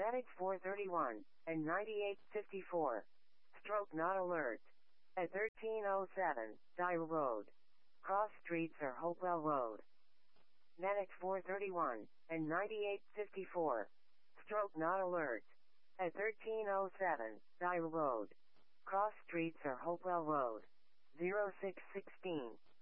Medic 431 and 9854. Stroke not alert. At 1307, Dyer Road. Cross streets or Hopewell Road. Medic 431 and 9854. Stroke not alert. At 1307, Dyer Road. Cross streets or Hopewell Road. 0616.